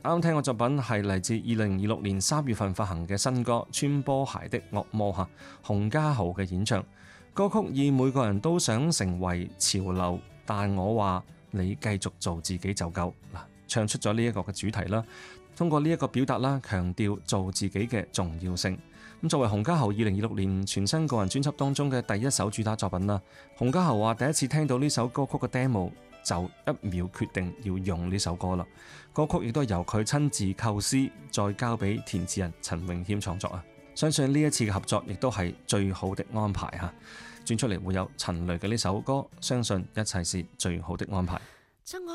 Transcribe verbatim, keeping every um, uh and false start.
啱聽嘅作品係嚟自二零二六年三月份發行嘅新歌《穿波鞋的惡魔》嚇，洪嘉豪嘅演唱。歌曲以每個人都想成為潮流，但我話你繼續做自己就夠嗱，唱出咗呢一個嘅主題啦。通過呢一個表達啦，強調做自己嘅重要性。咁作為洪嘉豪二零二六年全新個人專輯當中嘅第一首主打作品啦，洪嘉豪話第一次聽到呢首歌曲嘅 demo 就一秒決定要用呢首歌啦。歌曲亦都由佢親自構思，再交俾填詞人陳詠謙創作啊。相信呢一次嘅合作亦都係最好的安排嚇。轉出嚟會有陳雷嘅呢首歌，相信一切是最好的安排。